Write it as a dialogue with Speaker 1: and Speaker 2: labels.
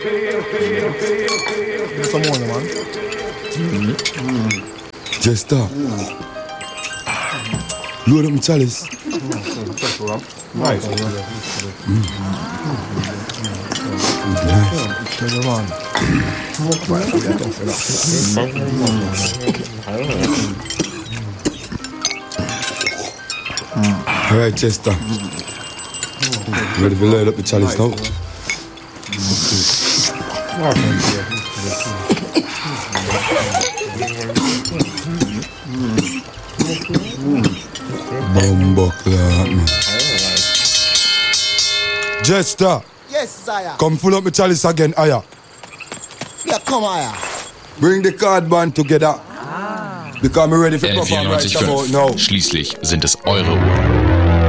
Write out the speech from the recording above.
Speaker 1: Some more, man.
Speaker 2: Just stop. Load up my chalice.
Speaker 1: Nice.
Speaker 2: All right, Chester. Ready to load up the chalice now? Bumbuckler, man. Chester.
Speaker 3: Yes, Zaya.
Speaker 2: Come full up my chalice again, Aya.
Speaker 3: Yeah, come on.
Speaker 2: Bring the card band together. Because I'm ready for perform right about now.
Speaker 4: Schließlich sind es eure Ohren.